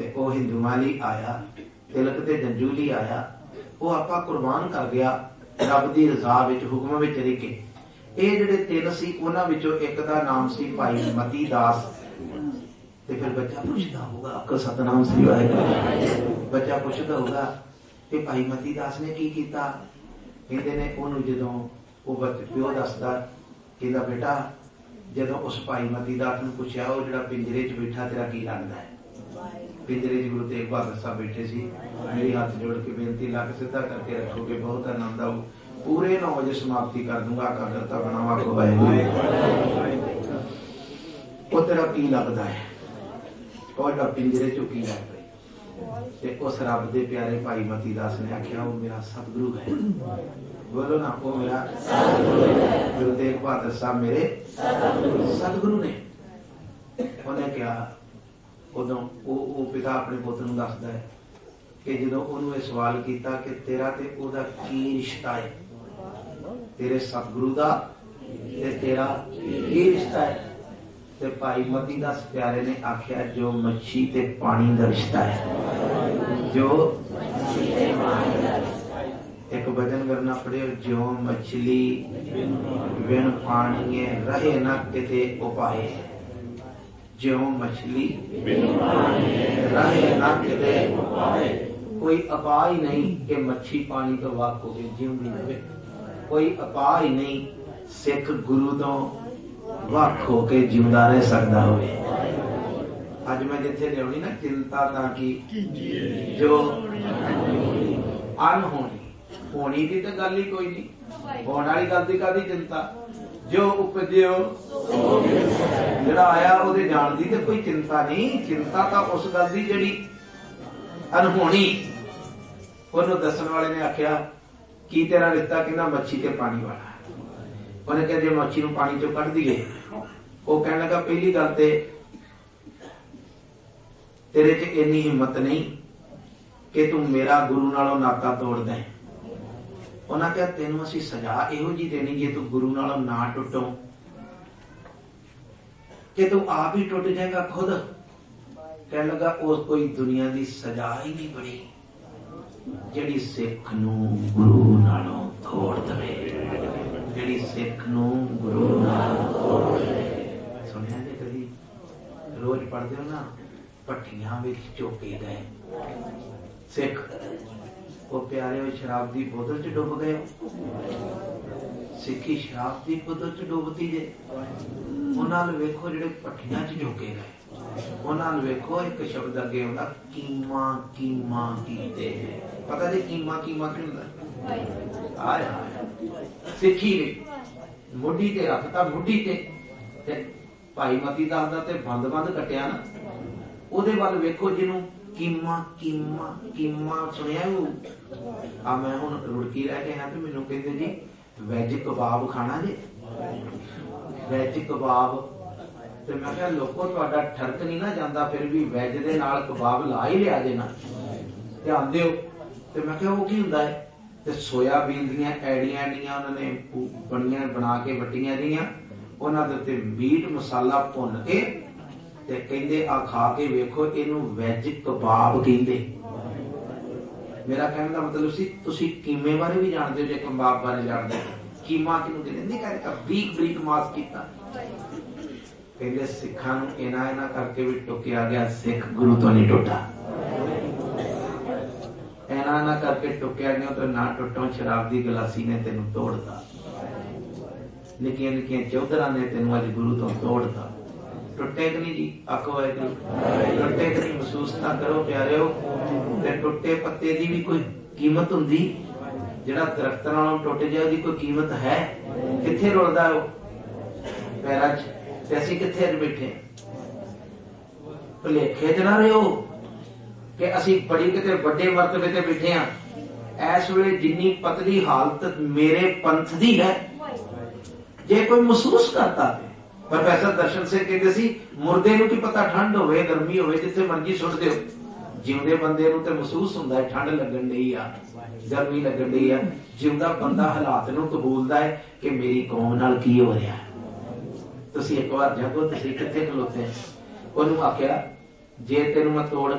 ਉਹ ਹਿੰਦੂਆਂ ਲਈ ਆਇਆ, ਤਿਲਕ ਤੇ ਜੰਜੂ ਲਈ ਆਇਆ, ਉਹ ਆਪਾਂ ਕੁਰਬਾਨ ਕਰ ਗਿਆ ਰੱਬ ਦੀ ਰਜ਼ਾ ਵਿੱਚ, ਹੁਕਮ ਵਿੱਚ ਰਹਿ ਕੇ। ਇਹ ਜਿਹੜੇ ਤਿੰਨ ਸੀ ਉਹਨਾਂ ਵਿੱਚੋਂ ਇੱਕ ਦਾ ਨਾਮ ਸੀ ਭਾਈ ਮਤੀ ਦਾਸ। ਤੇ ਫਿਰ ਬੱਚਾ ਪੁੱਛਦਾ ਹੋਊਗਾ, ਆਖੋ ਸਤਨਾਮ ਸ੍ਰੀ ਵਾਹਿਗੁਰੂ। ਬੱਚਾ ਪੁੱਛਦਾ ਹੋਊਗਾ ਕਿ ਭਾਈ ਮਤੀ ਦਾਸ ਨੇ ਕੀ ਕੀਤਾ? ਕਹਿੰਦੇ ਨੇ ਉਹਨੂੰ ਜਦੋਂ ਉਹ ਪਿਓ ਦੱਸਦਾ, ਕਹਿੰਦਾ ਬੇਟਾ ਜਦੋਂ ਉਸ ਭਾਈ ਮਤੀ ਦਾਸ ਨੂੰ ਪੁੱਛਿਆ, ਉਹ ਜਿਹੜਾ ਪਿੰਜਰੇ 'ਚ ਬੈਠਾ ਤੇਰਾ ਕੀ ਲੱਗਦਾ ਹੈ? ਪਿੰਜਰੇ 'ਚ ਗੁਰੂ ਤੇਗ ਬਹਾਦਰ ਸਾਹਿਬ ਬੈਠੇ ਸੀ। ਮੇਰੀ ਹੱਥ ਜੋੜ ਕੇ ਬੇਨਤੀ, ਲੱਕ ਸਿੱਧਾ ਕਰਕੇ ਰੱਖੋਗੇ, ਬਹੁਤ ਆਨੰਦ ਆਊ। ਪੂਰੇ 9 ਵਜੇ ਸਮਾਪਤੀ ਕਰ ਦੂੰਗਾ। ਕਾਗਰਤਾ ਬਣਾਵਾ ਕੋ ਉਹ ਤੇਰਾ ਕੀ ਲੱਗਦਾ ਹੈ? ਉਹ ਜਿਹੜਾ ਪਿੰਜਰੇ 'ਚੋਂ ਕੀ ਲੱਗ ਰਿਹਾ? ਤੇ ਉਸ ਰੱਬ ਦੇ ਪਿਆਰੇ ਭਾਈ ਮਤੀ ਦਾਸ ਨੇ ਆਖਿਆ, ਉਹ ਮੇਰਾ ਸਤਿਗੁਰੂ ਹੈ। ਬੋਲੋ ਨਾ, ਉਹ ਮੇਰਾ ਗੁਰੂ ਤੇਗ ਬਹਾਦਰ ਸਾਹਿਬ ਮੇਰੇ ਸਤਿਗੁਰੂ ਨੇ। ਉਹਨੇ ਕਿਹਾ, ਉਦੋਂ ਉਹ ਪਿਤਾ ਆਪਣੇ ਪੁੱਤ ਨੂੰ ਦੱਸਦਾ ਹੈ ਕਿ ਜਦੋਂ ਉਹਨੂੰ ਇਹ ਸਵਾਲ ਕੀਤਾ ਕਿ ਤੇਰਾ ਤੇ ਉਹਦਾ ਕੀ ਰਿਸ਼ਤਾ ਹੈ, ਤੇਰੇ ਸਤਿਗੁਰੂ ਦਾ ਤੇ ਤੇਰਾ ਕੀ ਰਿਸ਼ਤਾ ਹੈ? ਤੇ ਭਾਈ ਮਤੀ ਦਾਸ ਪਿਆਰੇ ਨੇ ਆਖਿਆ, ਜੋ ਮੱਛੀ ਤੇ ਪਾਣੀ ਦਾ ਰਿਸ਼ਤਾ ਹੈ। ਜੋ ਇੱਕ ਭਜਨ ਕਰਨਾ ਪੜਿਓ, ਜੋ ਮਛਲੀ ਬਿਨ ਪਾਣੀ ਰਹੇ ਨਾ ਕਿਤੇ ਉਪਾਏ। ਜੋ ਮਛਲੀ ਰਹੇ ਨਾ ਕਿਤੇ ਉਪਾਏ। ਕੋਈ ਉਪਾਅ ਹੀ ਨਹੀਂ ਕਿ ਮੱਛੀ ਪਾਣੀ ਤੋਂ ਵੱਖ ਹੋ ਕੇ ਜਿਉਂਦੀ ਰਹੇ। ਕੋਈ ਉਪਾਅ ਹੀ ਨਹੀਂ ਸਿੱਖ ਗੁਰੂ ਤੋਂ ਵੱਖ ਹੋ ਕੇ ਜਿਉਂਦਾ ਰਹਿ ਸਕਦਾ ਹੋਵੇ। ਅੱਜ ਮੈਂ ਜਿੱਥੇ ਲਿਆਉਣੀ ਨਾ, ਚਿੰਤਾ ਤਾਂ ਕੀ ਜੋ ਅਣਹੋਣੀ, ਹੋਣੀ ਦੀ ਤਾਂ ਗੱਲ ਹੀ ਕੋਈ ਨਹੀਂ, ਹੋਣ ਵਾਲੀ ਗੱਲ ਦੀ ਕਾਹਦੀ ਚਿੰਤਾ? ਜੋ ਉਪਜਿਓ ਜਿਹੜਾ ਆਇਆ ਉਹਦੇ ਜਾਣ ਦੀ ਤੇ ਕੋਈ ਚਿੰਤਾ ਨਹੀਂ। ਚਿੰਤਾ ਤਾਂ ਉਸ ਗੱਲ ਦੀ ਜਿਹੜੀ ਅਣਹੋਣੀ। ਉਹਨੂੰ ਦੱਸਣ ਵਾਲੇ ਨੇ ਆਖਿਆ, ਕੀ ਤੇਰਾ ਰਿਸ਼ਤਾ? ਕਹਿੰਦਾ ਮੱਛੀ ਤੇ ਪਾਣੀ ਵਾਲਾ। ਉਹਨੇ ਕਿਹਾ, ਜੇ ਮੱਛੀ ਨੂੰ ਪਾਣੀ ਚੋਂ ਕੱਢ ਦਈਏ। ਉਹ ਕਹਿਣ ਲੱਗਾ, ਪਹਿਲੀ ਗੱਲ ਤੇ ਤੇਰੇ 'ਚ ਇੰਨੀ ਹਿੰਮਤ ਨਹੀਂ ਕਿ ਤੂੰ ਮੇਰਾ ਗੁਰੂ ਨਾਲੋਂ ਨਾਤਾ ਤੋੜ ਦੇ। ਉਹਨਾਂ ਕਿਹਾ, ਤੈਨੂੰ ਅਸੀਂ ਸਜ਼ਾ ਇਹੋ ਜਿਹੀ ਦੇਣੀ ਜੇ ਤੂੰ ਗੁਰੂ ਨਾਲੋਂ ਨਾ ਟੁੱਟੋ ਕਿ ਤੂੰ ਆਪ ਹੀ ਟੁੱਟ ਜਾਏਗਾ ਖੁਦ। ਕਹਿਣ ਲੱਗਾ, ਉਸ ਕੋਈ ਦੁਨੀਆ ਦੀ ਸਜ਼ਾ ਹੀ ਨਹੀਂ ਬਣੀ ਜਿਹੜੀ ਸਿੱਖ ਨੂੰ ਗੁਰੂ ਨਾਲੋਂ ਤੋੜ ਦੇਵੇ। ਜਿਹੜੀ ਸਿੱਖ ਨੂੰ ਗੁਰੂ ਨਾਲੋਂ ਤੋੜ ਦੇਵੇ। ਸੁਣਿਆ ਜੇ ਕਦੀ? ਰੋਜ਼ ਪੜ੍ਹਦੇ ਹੋ ਨਾ, ਭੱਠੀਆਂ ਵਿੱਚ ਝੋਕੇ ਗਏ ਸਿੱਖ। ਉਹ ਪਿਆਰੇ ਹੋਏ ਸ਼ਰਾਬ ਦੀ ਬੋਤਲ 'ਚ ਡੁੱਬ ਗਏ। ਸਿੱਖੀ ਸ਼ਰਾਬ ਦੀ ਬੋਤਲ 'ਚ ਡੁੱਬਦੀ ਜੇ। ਉਹਨਾਂ ਨੂੰ ਵੇਖੋ ਜਿਹੜੇ ਭੱਠੀਆਂ 'ਚ ਝੋਕੇ ਗਏ, ਉਹਨਾਂ ਨੂੰ ਵੇਖੋ ਇੱਕ ਸ਼ਬਦ ਅੱਗੇ ਆਉਂਦਾ, ਕੀਮਾ ਕੀਮਾ ਕੀਤੇ। ਪਤਾ ਜੀ ਕੀਮਾ ਕੀਮਾ ਕੀ ਹੁੰਦਾ? ਆਇਆ ਸਿੱਖੀ ਨੇ ਮੁੱਢੀ ਤੇ ਰੱਖਤਾ, ਮੁੱਢੀ ਤੇ ਭਾਈ ਮਤੀ ਦਾਸ ਦਾ ਤੇ ਬੰਦ ਕੱਟਿਆ ਨਾ, ਉਹਦੇ ਵੱਲ ਵੇਖੋ ਜਿਹਨੂੰ ਕੀਮਾ ਕੀਮਾ ਕੀਮਾ ਸੁਣਿਆ। ਉਹ ਆ ਮੈਂ ਹੁਣ ਰੁੜਕੀ ਰਹਿ ਕੇ ਆਇਆ ਤੇ ਮੈਨੂੰ ਕਹਿੰਦੇ ਜੀ ਵੈਜ ਕਬਾਬ ਖਾਣਾ ਜੀ, ਵੈਜ ਕਬਾਬ। ਤੇ ਮੈਂ ਕਿਹਾ, ਲੋਕੋ ਤੁਹਾਡਾ ਠਰਕ ਨਹੀਂ ਨਾ ਜਾਂਦਾ, ਫਿਰ ਵੀ ਵੈਜ ਦੇ ਨਾਲ ਕਬਾਬ ਲਾ ਹੀ ਲਿਆ ਜੇ ਨਾ, ਧਿਆਨ ਦਿਓ। ਤੇ ਮੈਂ ਕਿਹਾ, ਉਹ ਕੀ ਹੁੰਦਾ ਹੈ? ਤੇ ਸੋਇਆਬੀਨ ਦੀਆਂ ਐੜੀਆਂ ਉਹਨਾਂ ਨੇ ਬਣਾ ਕੇ ਵੱਟੀਆਂ ਦੀਆਂ, ਉਹਨਾਂ ਦੇ ਉੱਤੇ ਮੀਟ ਮਸਾਲਾ ਭੁੰਨ ਕੇ ਤੇ ਕਹਿੰਦੇ ਆ ਖਾ ਕੇ ਵੇਖੋ, ਇਹਨੂੰ ਵੈਜ ਕਬਾਬ ਕਹਿੰਦੇ। ਮੇਰਾ ਕਹਿਣ ਦਾ ਮਤਲਬ ਸੀ ਤੁਸੀਂ ਕੀਮੇ ਬਾਰੇ ਵੀ ਜਾਣਦੇ ਹੋ, ਜੇ ਕਬਾਬ ਬਾਰੇ ਜਾਣਦੇ ਹੋ। ਕੀਮਾ ਕਿਹਨੂੰ ਕਹਿੰਦੇ? ਨਹੀਂ ਕਹਿੰਦੇ ਬਰੀਕ ਬਰੀਕ ਮਾਸ ਕੀਤਾ। ਕਹਿੰਦੇ ਸਿੱਖਾਂ ਨੂੰ ਇਹਨਾਂ ਕਰਕੇ ਵੀ ਟੁਕਿਆ ਗਿਆ, ਸਿੱਖ ਗੁਰੂ ਤੋਂ ਨਹੀਂ ਟੁੱਟਾ। ਇਹਨਾਂ ਕਰਕੇ ਟੁਕਿਆ ਗਿਆ ਤੇ ਨਾ ਟੁੱਟੋ। ਸ਼ਰਾਬ ਦੀ ਗਲਾਸੀ ਨੇ ਤੈਨੂੰ ਤੋੜਤਾ, ਨਿੱਕੀਆਂ ਨਿੱਕੀਆਂ ਚੌਧਰਾਂ ਨੇ ਤੈਨੂੰ ਅੱਜ ਗੁਰੂ ਤੋਂ ਤੋੜਤਾ। ਟੁੱਟੇ ਕਿ ਨਹੀਂ ਜੀ? ਆਖੋ ਵਾਹਿਗੁਰੂ। ਟੁੱਟੇ ਕਿ ਨਹੀਂ? ਮਹਿਸੂਸ ਤਾਂ ਕਰੋ ਪਿਆਰਿਓ। ਤੇ ਟੁੱਟੇ ਪੱਤੇ ਦੀ ਵੀ ਕੋਈ ਕੀਮਤ ਹੁੰਦੀ? ਜਿਹੜਾ ਦਰਖਤ ਨਾਲੋਂ ਟੁੱਟ ਜਾਏ ਉਹਦੀ ਕੋਈ ਕੀਮਤ ਹੈ? ਕਿੱਥੇ ਰੁਲਦਾ ਉਹ ਪੈਰਾਂ 'ਚ, ਤੇ ਅਸੀਂ ਕਿੱਥੇ ਅੱਜ ਬੈਠੇ? ਭੁਲੇਖੇ 'ਚ ਨਾ ਰਹੋ ਕਿ ਅਸੀਂ ਬੜੀ ਕਿਤੇ ਵੱਡੇ ਮਰਤਬੇ ਤੇ ਬੈਠੇ ਹਾਂ। ਇਸ ਵੇਲੇ ਜਿੰਨੀ ਪਤਲੀ ਹਾਲਤ ਮੇਰੇ ਪੰਥ ਦੀ ਹੈ, ਜੇ ਕੋਈ ਮਹਿਸੂਸ ਕਰਤਾ। ਪ੍ਰੋਫੈਸਰ ਦਰਸ਼ਨ ਸਿੰਘ ਕਹਿੰਦੇ ਸੀ, ਮੁਰਦੇ ਨੂੰ ਕੀ ਪਤਾ ਠੰਡ ਹੋਵੇ ਗਰਮੀ ਹੋਵੇ, ਜਿੱਥੇ ਮਰਜੀ ਸੁੱਟ ਦਿਓ। ਜਿਉਂਦੇ ਬੰਦੇ ਨੂੰ ਤੇ ਮਹਿਸੂਸ ਹੁੰਦਾ ਹੈ ਠੰਡ ਲੱਗਣ ਡਈ ਆ, ਗਰਮੀ ਲੱਗਣ ਡਈ ਆ। ਜਿਉਂਦਾ ਬੰਦਾ ਹਾਲਾਤ ਨੂੰ ਕਬੂਲਦਾ ਹੈ ਕਿ ਮੇਰੀ ਕੌਮ ਨਾਲ ਕੀ ਹੋ ਰਿਹਾ। ਤੁਸੀਂ ਇੱਕ ਵਾਰ ਜਾਗੋ, ਤੁਸੀਂ ਕਿੱਥੇ ਖਲੋਤੇ? ਉਹਨੂੰ ਆਖਿਆ, ਜੇ ਤੈਨੂੰ ਮੈਂ ਤੋੜ